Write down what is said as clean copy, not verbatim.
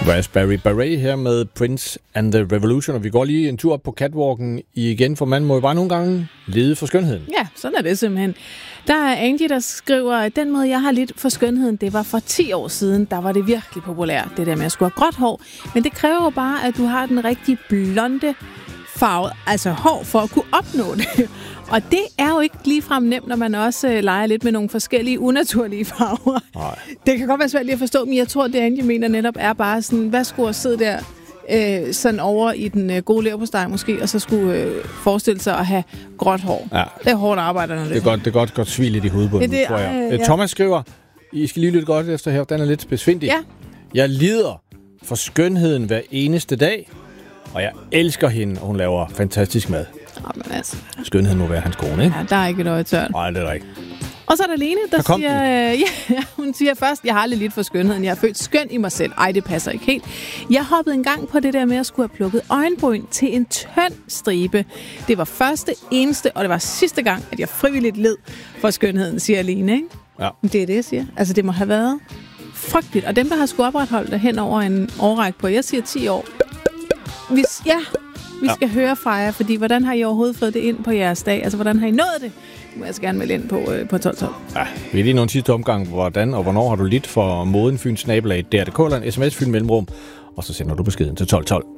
Raspberry Beret her med Prince and the Revolution, og vi går lige en tur op på catwalken igen, for man må jo bare nogle gange lede for skønheden. Ja, sådan er det simpelthen. Der er Angie, der skriver, at den måde, jeg har lidt for skønheden, det var for 10 år siden, der var det virkelig populært, det der med at skulle have gråt hår. Men det kræver jo bare, at du har den rigtige blonde farve, altså hår, for at kunne opnå det. Og det er jo ikke ligefrem nemt, når man også leger lidt med nogle forskellige unaturlige farver. Nej. Det kan godt være svært lige at forstå, men jeg tror, det Angie mener netop er bare sådan, hvad skulle jeg sidde der sådan over i den gode leverpostej måske, og så skulle forestille sig at have gråt hår. Ja. Det er hårdt arbejde, når det er godt svile lidt i hovedbunden, det, tror jeg. Ja. Thomas skriver, I skal lige lytte godt efter her, den er lidt besvindig. Ja. Jeg lider for skønheden hver eneste dag, og jeg elsker hende, og hun laver fantastisk mad. Men altså. Skønheden må være hans kone, ikke? Ja, der er ikke et øje tørt. Nej, det er rigtigt. Og så er der Lene, der siger, hun siger først, jeg har aldrig lidt for skønheden. Jeg er født skøn i mig selv. Ej, det passer ikke helt. Jeg hoppede en gang på det der med at skulle have plukket øjenbryn til en tynd stribe. Det var første, eneste, og det var sidste gang, at jeg frivilligt led for skønheden, siger Lene, ikke? Ja. Det er det, jeg siger. Altså, det må have været frygteligt. Og dem, der har skulle opretholde det hen over en årrække på, jeg siger 10 år. Vi skal høre fra jer, fordi hvordan har I overhovedet fået det ind på jeres dag? Altså, hvordan har I nået det? Det må jeg så gerne melde ind på 1212. Ja, vi er lige nogle sidste omgang, hvordan og hvornår har du lidt for moden Fyns nabolag, DRDK, eller en sms Fyn Mellemrum, og så sender du beskeden til 1212.